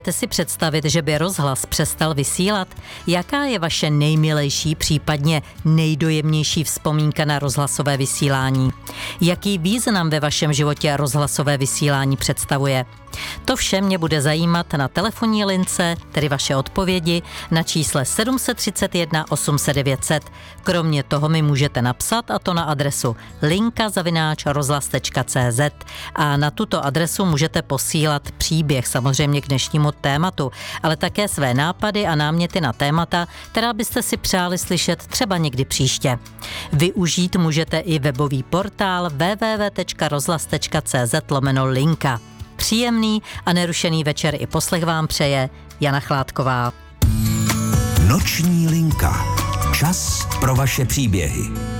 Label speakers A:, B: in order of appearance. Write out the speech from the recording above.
A: Můžete si představit, že by rozhlas přestal vysílat? Jaká je vaše nejmilejší, případně nejdojemnější vzpomínka na rozhlasové vysílání? Jaký význam ve vašem životě rozhlasové vysílání představuje? To vše mě bude zajímat na telefonní lince, tedy vaše odpovědi, na čísle 731 800 900. Kromě toho mi můžete napsat, a to na adresu linka@rozhlas.cz, a na tuto adresu můžete posílat příběh, samozřejmě k dnešnímu tématu, ale také své nápady a náměty na témata, která byste si přáli slyšet třeba někdy příště. Využít můžete i webový portál www.rozhlas.cz/linka. Příjemný a nerušený večer i poslech vám přeje Jana Chládková.
B: Noční linka. Čas pro vaše příběhy.